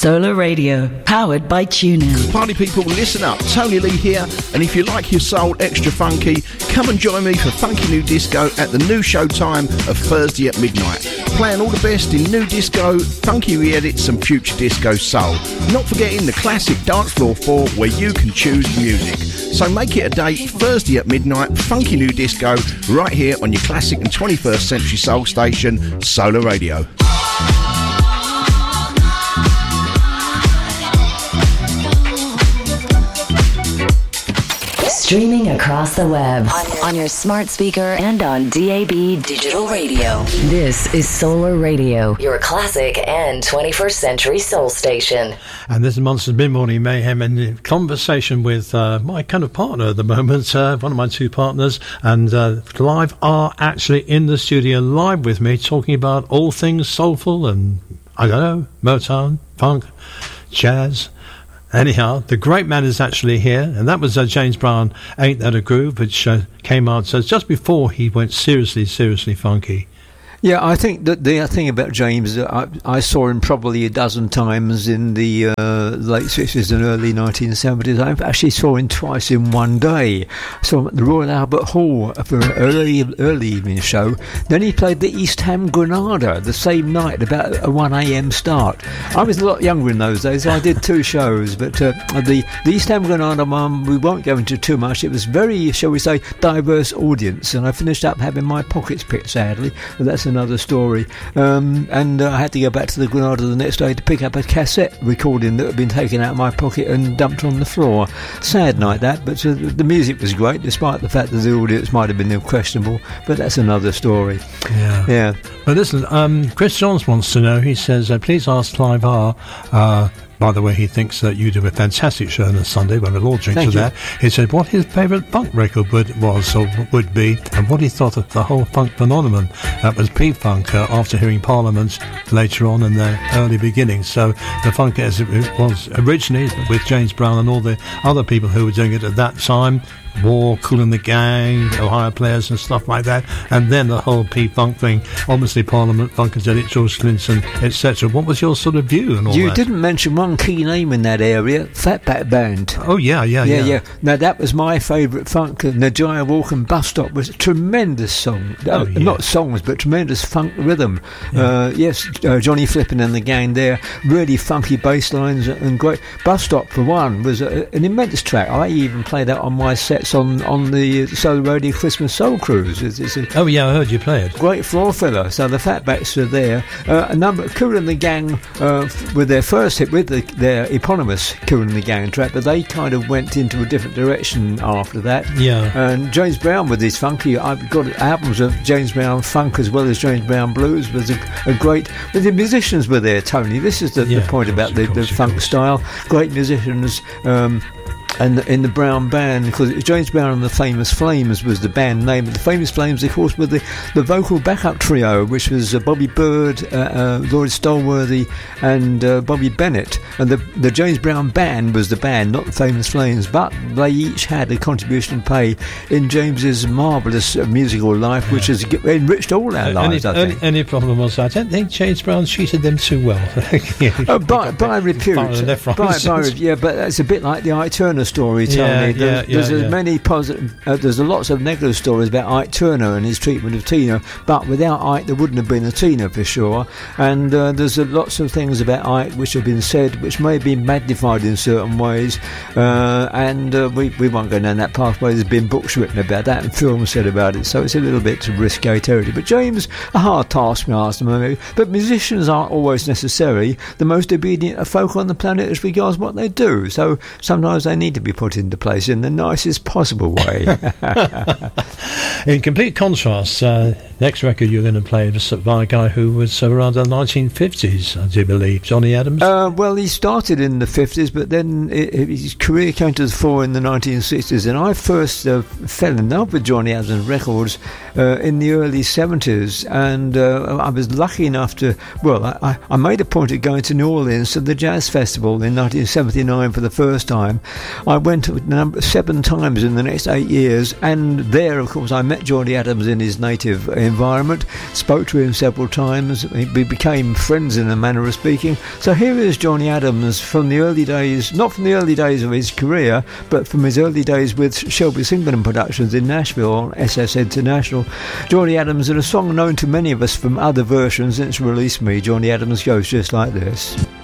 Solar Radio, powered by TuneIn. Party people, listen up. Tony Lee here, and if you like your soul extra funky, come and join me for Funky New Disco at the new show time of Thursday at midnight. Playing all the best in new disco, funky re-edits and future disco soul. Not forgetting the classic Dance Floor 4 where you can choose the music. So make it a date, Thursday at midnight, Funky New Disco, right here on your classic and 21st century soul station, Solar Radio. Streaming across the web, on your smart speaker and on DAB digital radio. This is Solar Radio, your classic and 21st century soul station. And this is Monsters Mid-Morning Mayhem, in conversation with my kind of partner at the moment, one of my two partners, and Clive are actually in the studio live with me, talking about all things soulful and, I don't know, Motown, funk, jazz. Anyhow, the great man is actually here, and that was James Brown, Ain't That a Groove, which came out just before he went seriously funky. Yeah, I think that the thing about James, I saw him probably a dozen times in the late 60s and early 1970s. I actually saw him twice in one day. I saw him at the Royal Albert Hall for an early evening show. Then he played the East Ham Granada the same night, about a 1 a.m. start. I was a lot younger in those days, so I did two shows. But the East Ham Granada one, we won't go into too much. It was very, shall we say, diverse audience. And I finished up having my pockets picked, sadly. But that's another story. And I had to go back to the Granada the next day to pick up a cassette recording that had been taken out of my pocket and dumped on the floor. Sad night that, but the music was great, despite the fact that the audience might have been questionable, but that's another story. Yeah. But listen, Chris Johns wants to know, he says, please ask Clive R. By the way, he thinks that you do a fantastic show on a Sunday when we'll all drink to that. He said what his favourite funk record would be, and what he thought of the whole funk phenomenon. That was P-Funk after hearing Parliament later on in their early beginnings. So the funk as it was originally with James Brown and all the other people who were doing it at that time, War, Kool and the Gang, Ohio Players and stuff like that, and then the whole P-Funk thing, obviously Parliament, Funkadelic, George Clinton, etc. What was your sort of view and all that? You didn't mention one key name in that area, Fatback Band. Oh, yeah. Now, that was my favourite funk. Najaya Walk Bus Stop was a tremendous song. Not songs, but tremendous funk rhythm. Yeah. Johnny Flippin and the gang there, really funky bass lines and great. Bus Stop, for one, was an immense track. I even played that on my sets on the Solar Radio Christmas Soul Cruise. I heard you play it. Great floor filler. So the Fatbacks are there. Kool and the Gang with their first hit with their eponymous Kool and the Gang track, but they kind of went into a different direction after that. Yeah. And James Brown with his funky, I've got albums of James Brown funk as well as James Brown blues, was a great. But the musicians were there, Tony. This is the point about the funk style. Great musicians. And in the Brown Band, because James Brown and the Famous Flames was the band name. The Famous Flames, of course, were the vocal backup trio, which was Bobby Bird, Lloyd Stolworthy, and Bobby Bennett. And the James Brown Band was the band, not the Famous Flames, but they each had a contribution to pay in James's marvellous musical life, which has enriched all our lives, I think. Any problem was I don't think James Brown treated them too well. By repute. But it's a bit like the Ike Turner story, Tony. There's many positive. There's lots of negative stories about Ike Turner and his treatment of Tina, but without Ike there wouldn't have been a Tina for sure. And there's lots of things about Ike which have been said, which may have been magnified in certain ways. We won't go down that pathway. There's been books written about that and films said about it, so it's a little bit risque territory. But James, a hard taskmaster, maybe. But musicians aren't always necessarily the most obedient of folk on the planet as regards what they do. So sometimes they need to be put into place in the nicest possible way. In complete contrast, next record you're going to play is by a guy who was around the 1950s, I do believe, Johnny Adams. Well, he started in the 50s, but then his career came to the fore in the 1960s, and I first fell in love with Johnny Adams records in the early 70s, and I was lucky enough to, I made a point of going to New Orleans to the Jazz Festival in 1979 for the first time. I went 7 times in the next 8 years, and there, of course, I met Johnny Adams in his native environment, spoke to him several times. We became friends in a manner of speaking. So here is Johnny Adams from the early days, not from the early days of his career, but from his early days with Shelby Singleton Productions in Nashville, SS International. Johnny Adams, and a song known to many of us from other versions since Release Me. Johnny Adams goes just like this.